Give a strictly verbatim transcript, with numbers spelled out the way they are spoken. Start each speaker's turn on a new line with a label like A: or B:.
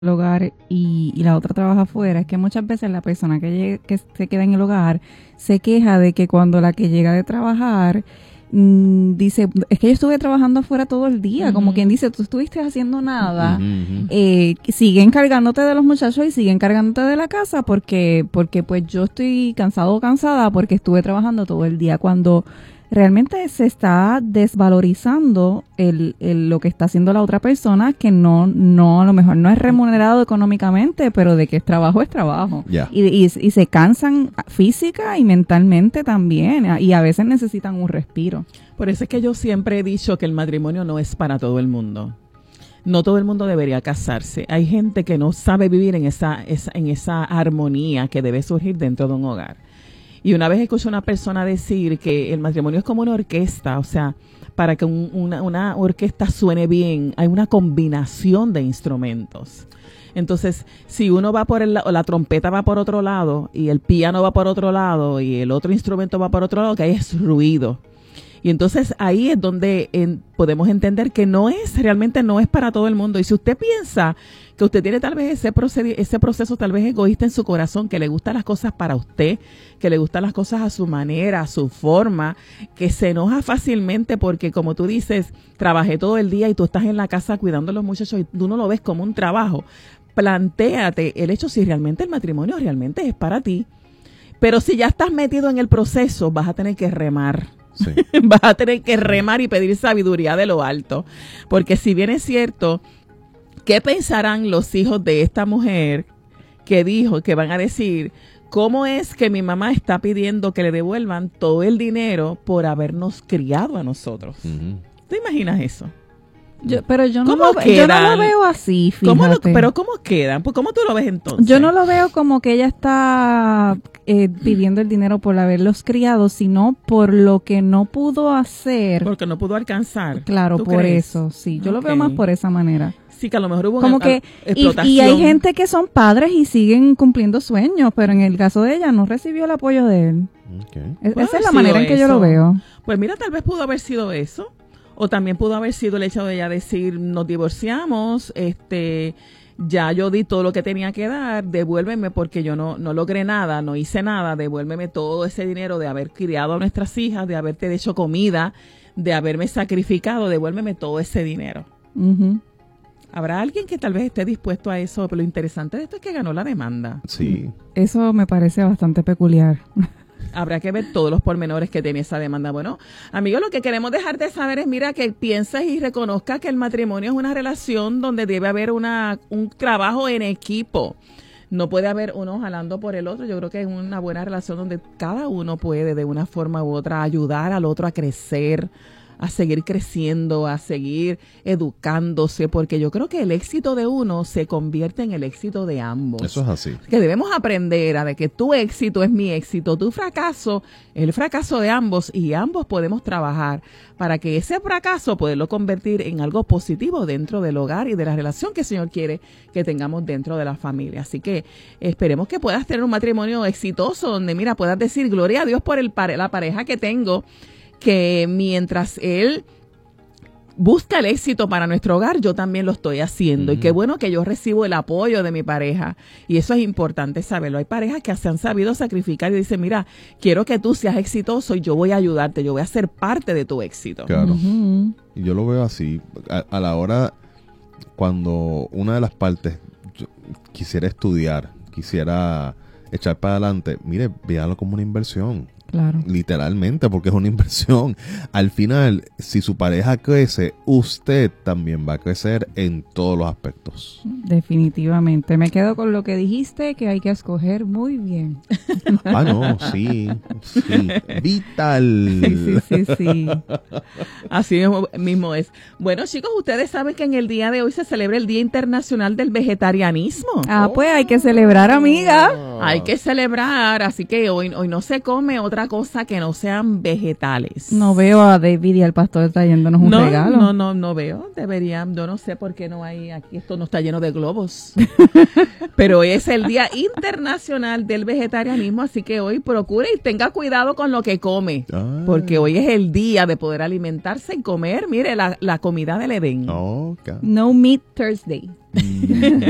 A: el hogar y, y la otra trabaja afuera, es que muchas veces la persona que, llega, que se queda en el hogar se queja de que cuando la que llega de trabajar mmm, dice, es que yo estuve trabajando afuera todo el día, uh-huh. como quien dice, tú estuviste haciendo nada, uh-huh, uh-huh. Eh, sigue encargándote de los muchachos y sigue encargándote de la casa porque, porque pues yo estoy cansado o cansada porque estuve trabajando todo el día, cuando realmente se está desvalorizando el, el, lo que está haciendo la otra persona, que no, no, a lo mejor no es remunerado económicamente, pero de que es trabajo es trabajo.
B: Yeah.
A: Y, y, y se cansan física y mentalmente también, y a veces necesitan un respiro.
C: Por eso es que yo siempre he dicho que el matrimonio no es para todo el mundo. No todo el mundo debería casarse. Hay gente que no sabe vivir en esa, esa, en esa armonía que debe surgir dentro de un hogar. Y una vez escuché a una persona decir que el matrimonio es como una orquesta, o sea, para que un, una, una orquesta suene bien, hay una combinación de instrumentos. Entonces, si uno va por el lado, la trompeta va por otro lado, y el piano va por otro lado, y el otro instrumento va por otro lado, que hay es ruido. Y entonces ahí es donde en, podemos entender que no es, realmente no es para todo el mundo. Y si usted piensa que usted tiene tal vez ese, proced- ese proceso tal vez egoísta en su corazón, que le gustan las cosas para usted, que le gustan las cosas a su manera, a su forma, que se enoja fácilmente porque, como tú dices, trabajé todo el día y tú estás en la casa cuidando a los muchachos y tú no lo ves como un trabajo, plantéate el hecho si realmente el matrimonio realmente es para ti. Pero si ya estás metido en el proceso, vas a tener que remar. Sí. Vas a tener que remar y pedir sabiduría de lo alto, porque si bien es cierto, ¿qué pensarán los hijos de esta mujer que dijo, que van a decir, cómo es que mi mamá está pidiendo que le devuelvan todo el dinero por habernos criado a nosotros? Uh-huh. ¿Te imaginas eso?
A: Yo, pero yo no, lo, yo no lo veo así, fíjate.
C: ¿Cómo lo, pero ¿cómo quedan? Pues, ¿cómo tú lo ves entonces?
A: Yo no lo veo como que ella está eh, pidiendo el dinero por haberlos criado, sino por lo que no pudo hacer.
C: Porque no pudo alcanzar.
A: Claro, por
C: crees?
A: Eso, sí. Yo
C: okay.
A: lo veo más por esa manera.
C: Sí, que a lo mejor hubo
A: como
C: una
A: que,
C: explotación.
A: Y, y hay gente que son padres y siguen cumpliendo sueños, pero en el caso de ella no recibió el apoyo de él. Okay. Es, esa es la manera en que
C: eso.
A: yo lo veo.
C: Pues mira, tal vez pudo haber sido eso. O también pudo haber sido el hecho de ella decir, nos divorciamos, este, ya yo di todo lo que tenía que dar, devuélveme porque yo no, no logré nada, no hice nada, devuélveme todo ese dinero de haber criado a nuestras hijas, de haberte hecho comida, de haberme sacrificado, devuélveme todo ese dinero.
A: Uh-huh.
C: ¿Habrá alguien que tal vez esté dispuesto a eso? Pero lo interesante de esto es que ganó la demanda.
B: Sí.
A: Eso me parece bastante peculiar.
C: Habrá que ver todos los pormenores que tiene esa demanda. Bueno, amigos, lo que queremos dejarte saber es, mira, que pienses y reconozcas que el matrimonio es una relación donde debe haber una un trabajo en equipo. No puede haber uno jalando por el otro. Yo creo que es una buena relación donde cada uno puede de una forma u otra ayudar al otro a crecer, a seguir creciendo, a seguir educándose, porque yo creo que el éxito de uno se convierte en el éxito de ambos.
B: Eso es así.
C: Que debemos aprender a de que tu éxito es mi éxito, tu fracaso es el fracaso de ambos, y ambos podemos trabajar para que ese fracaso poderlo convertir en algo positivo dentro del hogar y de la relación que el Señor quiere que tengamos dentro de la familia. Así que esperemos que puedas tener un matrimonio exitoso donde, mira, puedas decir, gloria a Dios por el pare- la pareja que tengo, que mientras él busca el éxito para nuestro hogar, yo también lo estoy haciendo. Uh-huh. Y qué bueno que yo recibo el apoyo de mi pareja. Y eso es importante saberlo. Hay parejas que se han sabido sacrificar y dicen, mira, quiero que tú seas exitoso y yo voy a ayudarte, yo voy a ser parte de tu éxito.
B: Claro.
A: Uh-huh.
B: Y yo lo veo así. A, a la hora, cuando una de las partes quisiera estudiar, quisiera echar para adelante, mire, véanlo como una inversión.
A: Claro.
B: Literalmente, porque es una inversión. Al final, si su pareja crece, usted también va a crecer en todos los aspectos.
A: Definitivamente. Me quedo con lo que dijiste, que hay que escoger muy bien.
B: Ah, no, sí, sí. Vital.
A: Sí, sí, sí, sí.
C: Así mismo es. Bueno, chicos, ustedes saben que en el día de hoy se celebra el Día Internacional del Vegetarianismo.
A: Ah, pues hay que celebrar, amiga.
C: Hay que celebrar, así que hoy, hoy no se come otra cosa que no sean vegetales.
A: No veo a David y al pastor trayéndonos un
C: no,
A: regalo.
C: No, no, no veo. Deberían, yo no sé por qué no hay aquí, esto no está lleno de globos. Pero es el Día Internacional del Vegetarianismo, así que hoy procure y tenga cuidado con lo que come. Ah. Porque hoy es el día de poder alimentarse y comer, mire, la, la comida del Edén.
B: Okay.
A: No Meat Thursday.